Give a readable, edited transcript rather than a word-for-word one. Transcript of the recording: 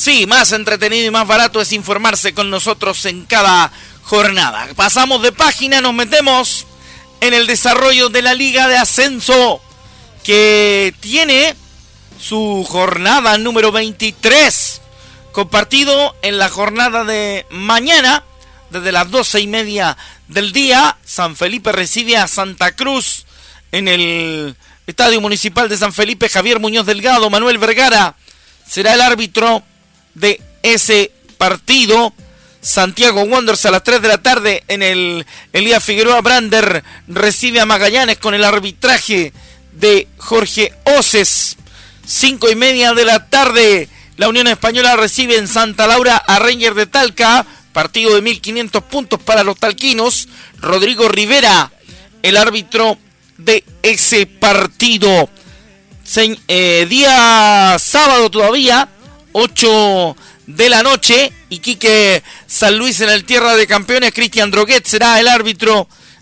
Sí, más entretenido y más barato es informarse con nosotros en cada jornada. Pasamos de página, nos metemos en el desarrollo de la Liga de Ascenso, que tiene su jornada número 23, compartido en la jornada de mañana, desde las 12:30 del día. San Felipe recibe a Santa Cruz en el Estadio Municipal de San Felipe. Javier Muñoz Delgado, Manuel Vergara será el árbitro de ese partido. Santiago Wanderers a las 3 de la tarde en el Elías Figueroa Brander recibe a Magallanes con el arbitraje de Jorge Oces. 5:30 de la tarde, la Unión Española recibe en Santa Laura a Rangers de Talca, partido de 1.500 puntos para los talquinos. Rodrigo Rivera, el árbitro de ese partido. Día sábado todavía, 8 de la noche, Iquique San Luis en el Tierra de Campeones. Cristian Droguet será el árbitro